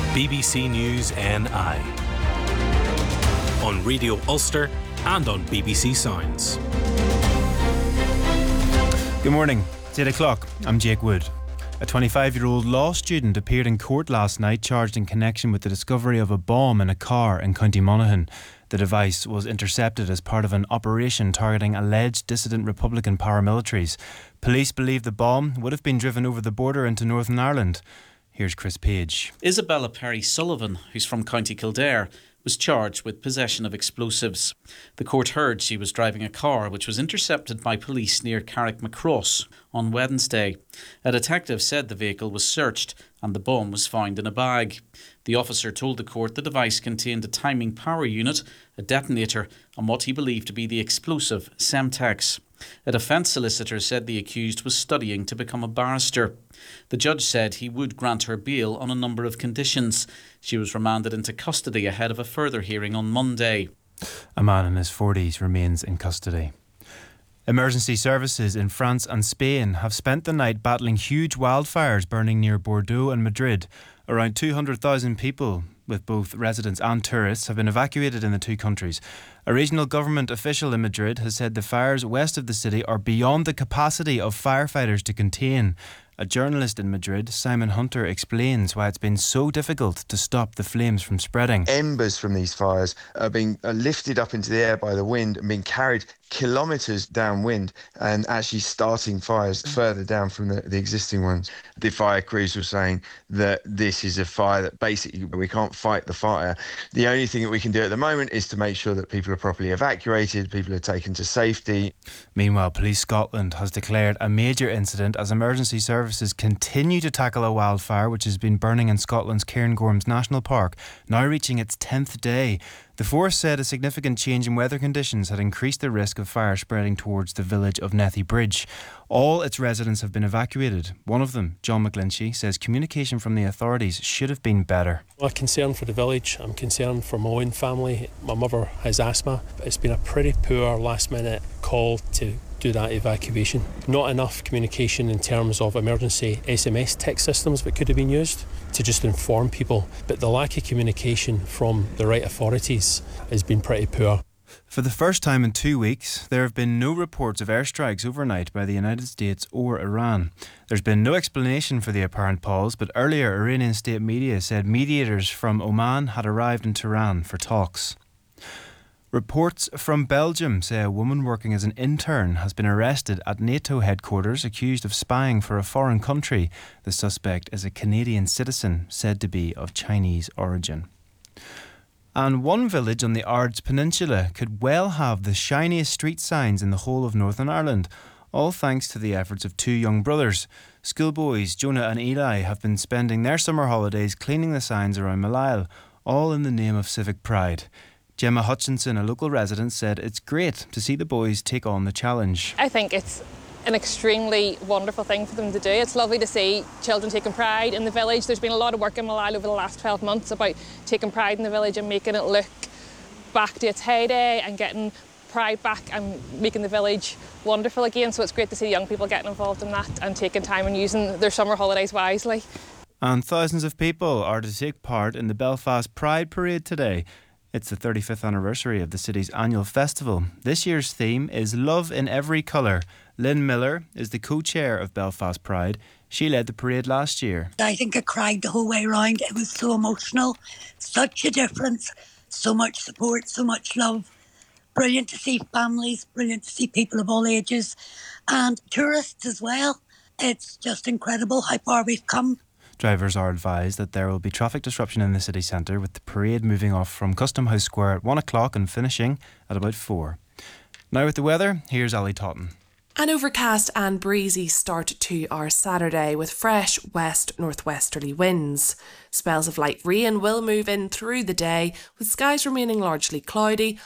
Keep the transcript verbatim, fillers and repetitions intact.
B B C News N I on Radio Ulster and on B B C Sounds. Good morning. It's eight o'clock. I'm Jake Wood. A twenty-five-year-old law student appeared in court last night charged in connection with the discovery of a bomb in a car in County Monaghan. The device was intercepted as part of an operation targeting alleged dissident Republican paramilitaries. Police believe the bomb would have been driven over the border into Northern Ireland. Here's Chris Page. Isabella Perry Sullivan, who's from County Kildare, was charged with possession of explosives. The court heard she was driving a car which was intercepted by police near Carrickmacross on Wednesday. A detective said the vehicle was searched and the bomb was found in a bag. The officer told the court the device contained a timing power unit, a detonator and what he believed to be the explosive Semtex. A defence solicitor said the accused was studying to become a barrister. The judge said he would grant her bail on a number of conditions. She was remanded into custody ahead of a further hearing on Monday. A man in his forties remains in custody. Emergency services in France and Spain have spent the night battling huge wildfires burning near Bordeaux and Madrid. Around two hundred thousand people, with both residents and tourists, have been evacuated in the two countries. A regional government official in Madrid has said the fires west of the city are beyond the capacity of firefighters to contain. A journalist in Madrid, Simon Hunter, explains why it's been so difficult to stop the flames from spreading. Embers from these fires are being lifted up into the air by the wind and being carried kilometres downwind and actually starting fires further down from the, the existing ones. The fire crews were saying that this is a fire that basically we can't fight the fire. The only thing that we can do at the moment is to make sure that people are properly evacuated, people are taken to safety. Meanwhile, Police Scotland has declared a major incident as emergency services continue to tackle a wildfire which has been burning in Scotland's Cairngorms National Park, now reaching its tenth day. The force said a significant change in weather conditions had increased the risk of fire spreading towards the village of Nethy Bridge. All its residents have been evacuated. One of them, John McGlinchey, says communication from the authorities should have been better. I'm concerned for the village. I'm concerned for my own family. My mother has asthma. It's been a pretty poor last minute call to do that evacuation. Not enough communication in terms of emergency S M S text systems that could have been used to just inform people. But the lack of communication from the right authorities has been pretty poor. For the first time in two weeks, there have been no reports of airstrikes overnight by the United States or Iran. There's been no explanation for the apparent pause, but earlier Iranian state media said mediators from Oman had arrived in Tehran for talks. Reports from Belgium say a woman working as an intern has been arrested at NATO headquarters accused of spying for a foreign country. The suspect is a Canadian citizen said to be of Chinese origin. And one village on the Ards Peninsula could well have the shiniest street signs in the whole of Northern Ireland, all thanks to the efforts of two young brothers. Schoolboys Jonah and Eli have been spending their summer holidays cleaning the signs around Malile, all in the name of civic pride. Gemma Hutchinson, a local resident, said it's great to see the boys take on the challenge. I think it's an extremely wonderful thing for them to do. It's lovely to see children taking pride in the village. There's been a lot of work in Malile over the last twelve months about taking pride in the village and making it look back to its heyday and getting pride back and making the village wonderful again. So it's great to see young people getting involved in that and taking time and using their summer holidays wisely. And thousands of people are to take part in the Belfast Pride Parade today. It's the thirty-fifth anniversary of the city's annual festival. This year's theme is Love in Every Colour. Lynn Miller is the co-chair of Belfast Pride. She led the parade last year. I think I cried the whole way around. It was so emotional. Such a difference. So much support, so much love. Brilliant to see families, brilliant to see people of all ages and tourists as well. It's just incredible how far we've come. Drivers are advised that there will be traffic disruption in the city centre, with the parade moving off from Custom House Square at one o'clock and finishing at about four. Now with the weather, here's Ali Totten. An overcast and breezy start to our Saturday with fresh west-northwesterly winds. Spells of light rain will move in through the day, with skies remaining largely cloudy,